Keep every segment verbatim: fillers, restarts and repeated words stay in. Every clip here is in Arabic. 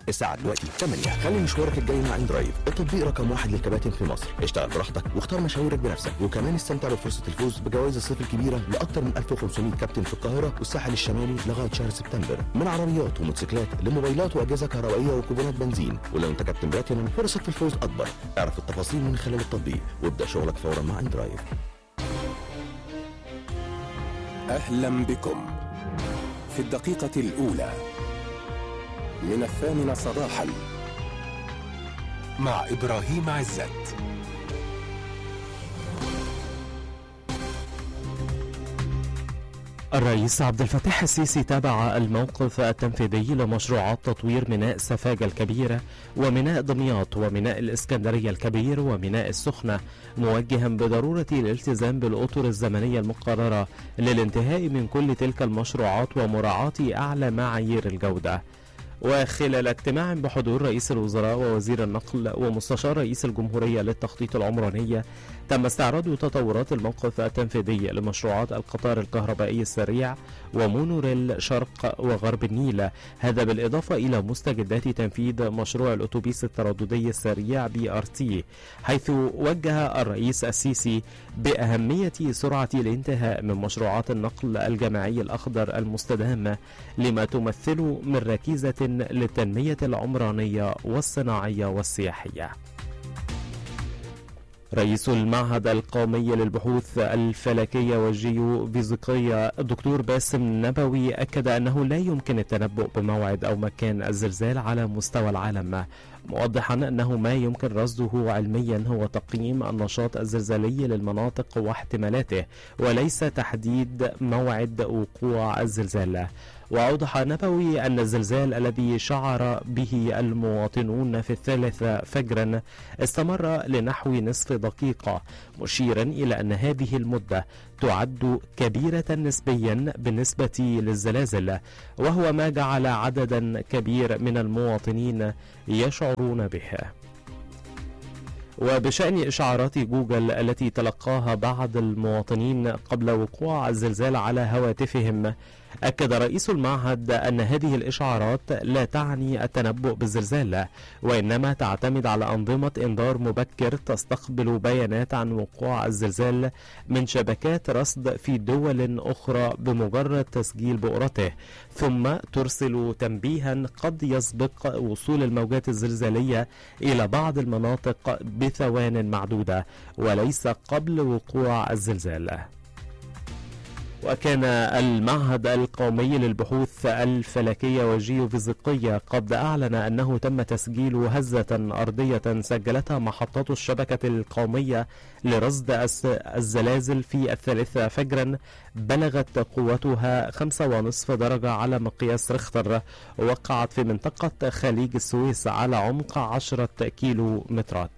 الساعة دلوقتي ثمانية. خلي مشوارك الجاي مع اندرايف، التطبيق رقم واحد للكباتن في مصر. اشتغل براحتك واختار مشاويرك بنفسك، وكمان استمتع بفرصة الفوز بجوائز الصيف الكبيرة لأكثر من ألف وخمسمائة كابتن في القاهرة والساحل الشمالي لغاية شهر سبتمبر، من عربيات وموتوسيكلات لموبايلات وأجهزة كهربائية وكوبونات بنزين. ولو انت كابتن بلاتينم فرصك في الفوز أكبر. اعرف التفاصيل من خلال التطبيق وابدأ شغلك فورا مع اندرايف. أهلا بكم في الدقيقة الأولى من الثامنة صباحا مع إبراهيم عزت. الرئيس عبد الفتاح السيسي تابع الموقف التنفيذي لمشروعات تطوير ميناء سفاجة الكبيرة وميناء دمياط وميناء الإسكندرية الكبير وميناء السخنة، موجها بضرورة الالتزام بالأطر الزمنية المقررة للانتهاء من كل تلك المشروعات ومراعاة أعلى معايير الجودة. وخلال اجتماع بحضور رئيس الوزراء ووزير النقل ومستشار رئيس الجمهورية للتخطيط العمراني، تم استعراض تطورات الموقف التنفيذي لمشروعات القطار الكهربائي السريع ومونوريل شرق وغرب النيل، هذا بالإضافة إلى مستجدات تنفيذ مشروع الأتوبيس الترددي السريع بي آر تي، حيث وجه الرئيس السيسي بأهمية سرعة الانتهاء من مشروعات النقل الجماعي الأخضر المستدامة لما تمثل من ركيزة للتنمية العمرانية والصناعية والسياحية. رئيس المعهد القومي للبحوث الفلكية والجيوفيزيقية الدكتور باسم نبوي أكد أنه لا يمكن التنبؤ بموعد أو مكان الزلزال على مستوى العالم، موضحا أنه ما يمكن رصده علميا هو تقييم النشاط الزلزالي للمناطق واحتمالاته وليس تحديد موعد وقوع الزلزال. وأوضح نبوي أن الزلزال الذي شعر به المواطنون في الثالثة فجرا استمر لنحو نصف دقيقة، مشيرا إلى أن هذه المدة تعد كبيرة نسبيا بالنسبة للزلازل، وهو ما جعل عددا كبير من المواطنين يشعرون به. وبشأن إشعارات جوجل التي تلقاها بعض المواطنين قبل وقوع الزلزال على هواتفهم، أكد رئيس المعهد أن هذه الإشعارات لا تعني التنبؤ بالزلزال، وإنما تعتمد على أنظمة إنذار مبكر تستقبل بيانات عن وقوع الزلزال من شبكات رصد في دول أخرى بمجرد تسجيل بؤرته، ثم ترسل تنبيها قد يسبق وصول الموجات الزلزالية إلى بعض المناطق بثوان معدودة وليس قبل وقوع الزلزال. وكان المعهد القومي للبحوث الفلكية والجيوفيزيقية قد أعلن أنه تم تسجيل هزة أرضية سجلتها محطات الشبكة القومية لرصد الزلازل في الثالثة فجرا بلغت قوتها خمسة ونصف درجة على مقياس ريختر، وقعت في منطقة خليج السويس على عمق عشرة كيلو مترات.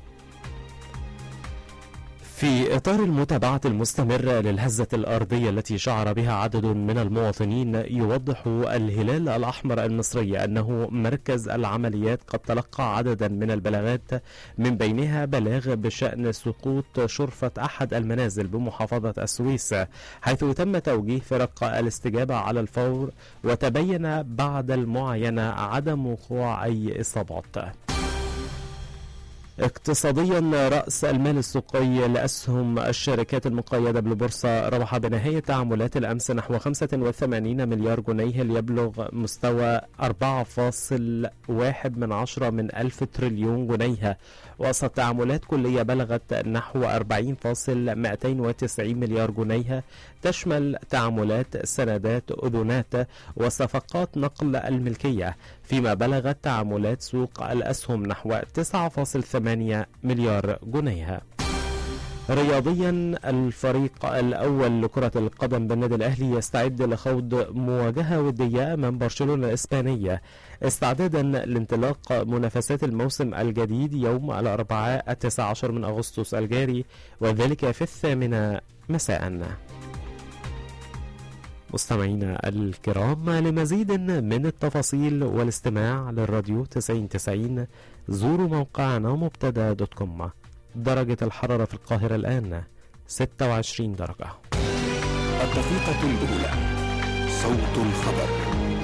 في إطار المتابعة المستمرة للهزة الأرضية التي شعر بها عدد من المواطنين، يوضح الهلال الأحمر المصري أنه مركز العمليات قد تلقى عددا من البلاغات، من بينها بلاغ بشأن سقوط شرفة أحد المنازل بمحافظة السويس، حيث تم توجيه فرق الاستجابة على الفور، وتبين بعد المعاينة عدم وقوع أي إصابات. اقتصاديا، رأس المال السوقي لأسهم الشركات المقيدة بالبورصة ربح بنهاية تعاملات الأمس نحو خمسة وثمانين مليار جنيه ليبلغ مستوى أربعة فاصل واحد من عشرة من ألف تريليون جنيه، وسط تعاملات كلية بلغت نحو أربعين فاصل مئتين وتسعين مليار جنيه، تشمل تعاملات سندات أذونات وصفقات نقل الملكية، فيما بلغت تعاملات سوق الأسهم نحو تسعة فاصل ثمانية مليار جنيه. رياضيا، الفريق الأول لكرة القدم بالنادي الأهلي يستعد لخوض مواجهة ودية أمام برشلونة الإسبانية استعدادا لانطلاق منافسات الموسم الجديد يوم الأربعاء التاسع عشر من أغسطس الجاري، وذلك في الثامنة مساء. مستمعينا الكرام، لمزيد من التفاصيل والاستماع للراديو تسعين تسعين زوروا موقعنا مبتدا دوت كوم. درجة الحرارة في القاهرة الآن ستة وعشرين درجة. الدقيقة الأولى، صوت الخبر.